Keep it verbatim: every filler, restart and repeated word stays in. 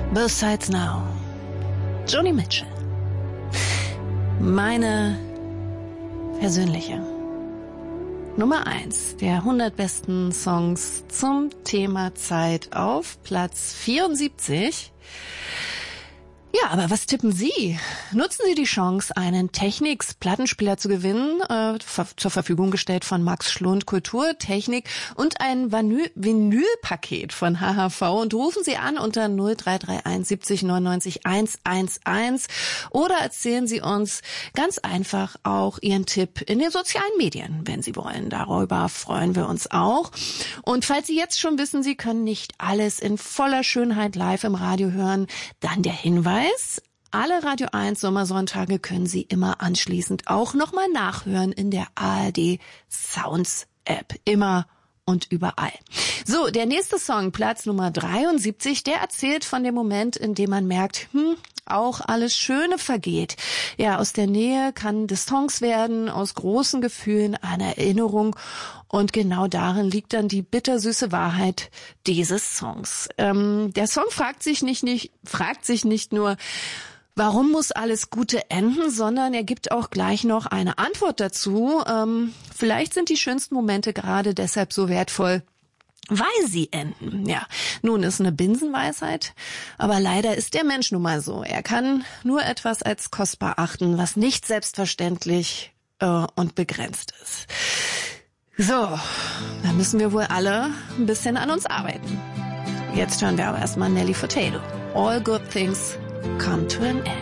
Both Sides Now. Joni Mitchell. Meine persönliche Nummer eins der hundert besten Songs zum Thema Zeit auf Platz vierundsiebzig. Ja, aber was tippen Sie? Nutzen Sie die Chance, einen Technics-Plattenspieler zu gewinnen, äh, zur Verfügung gestellt von Max Schlund Kultur, Technik und ein Vinylpaket von H H V und rufen Sie an unter null drei drei eins siebzig neunundneunzig hundertelf oder erzählen Sie uns ganz einfach auch Ihren Tipp in den sozialen Medien, wenn Sie wollen. Darüber freuen wir uns auch. Und falls Sie jetzt schon wissen, Sie können nicht alles in voller Schönheit live im Radio hören, dann der Hinweis: Alle Radio eins Sommersonntage können Sie immer anschließend auch nochmal nachhören in der A R D Sounds App. Immer und überall. So, der nächste Song, Platz Nummer dreiundsiebzig, der erzählt von dem Moment, in dem man merkt, hm, auch alles Schöne vergeht. Ja, aus der Nähe kann Distanz werden, aus großen Gefühlen eine Erinnerung. Und genau darin liegt dann die bittersüße Wahrheit dieses Songs. Ähm, der Song fragt sich nicht, nicht, fragt sich nicht nur, warum muss alles Gute enden, sondern er gibt auch gleich noch eine Antwort dazu. Ähm, vielleicht sind die schönsten Momente gerade deshalb so wertvoll, weil sie enden. Ja, nun ist eine Binsenweisheit, aber leider ist der Mensch nun mal so. Er kann nur etwas als kostbar achten, was nicht selbstverständlich äh, und begrenzt ist. So, da müssen wir wohl alle ein bisschen an uns arbeiten. Jetzt hören wir aber erstmal Nelly Furtado. All good things come to an end.